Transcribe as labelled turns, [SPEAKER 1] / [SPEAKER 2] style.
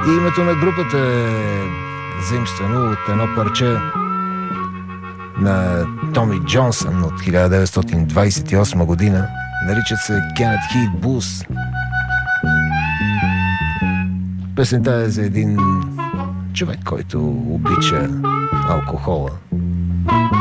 [SPEAKER 1] И името на групата е заимствано от едно парче на Томи Джонсън от 1928 година. Наричат се Kenneth Heat Blues. Песента е за един човек, който обича алкохола.